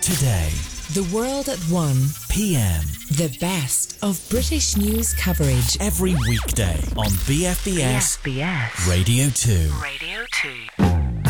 Today. The World at 1 PM. The best of British news coverage. Every weekday on BFBS BFBS Radio 2. Radio 2.